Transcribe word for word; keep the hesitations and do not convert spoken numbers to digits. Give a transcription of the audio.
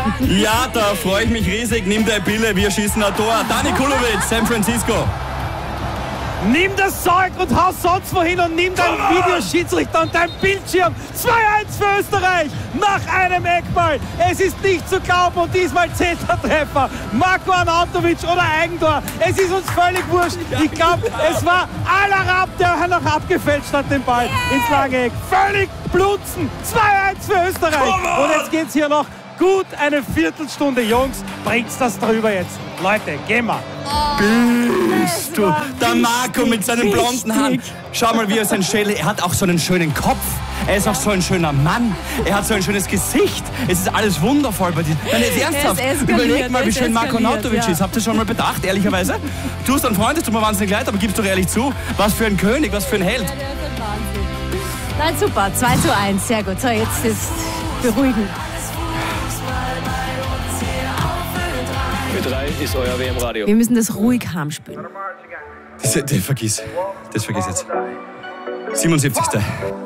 Ja, da freue ich mich riesig. Nimm deine Pille, wir schießen ein Tor. Dani Kulovic, San Francisco. Nimm das Zeug und hau sonst wohin und nimm deinen Videoschiedsrichter und dein Bildschirm. zwei eins für Österreich nach einem Eckball. Es ist nicht zu glauben und diesmal zehnter Treffer. Marko Arnautovic oder Eigentor. Es ist uns völlig wurscht. Ich glaube, es war Al-Arab, der noch abgefälscht hat den Ball ins lange Eck. Völlig blunzen. zwei eins für Österreich. Und jetzt geht's hier noch gut eine Viertelstunde. Jungs, bringt's das drüber jetzt. Leute, gehen wir. Bist du? Der Marco mit seinen blonden Haaren. Schau mal, wie er sein Schädel... Er hat auch so einen schönen Kopf. Er ist auch so ein schöner Mann. Er hat so ein schönes Gesicht. Es ist alles wundervoll bei dir. Nein, jetzt ernsthaft. Überleg mal, wie schön Marko Arnautovic ja. ist. Habt ihr schon mal bedacht, ehrlicherweise? Du hast einen Freund, es tut mir wahnsinnig leid, aber gibst doch ehrlich zu. Was für ein König, was für ein Held. Ja, der ist ein Wahnsinn. Nein, super. zwei zu eins. Sehr gut. So, jetzt ist beruhigend. Ö drei ist euer W M-Radio. Wir müssen das ruhig heimspielen. Das, das vergiss. Das vergiss jetzt. siebenundsiebzigste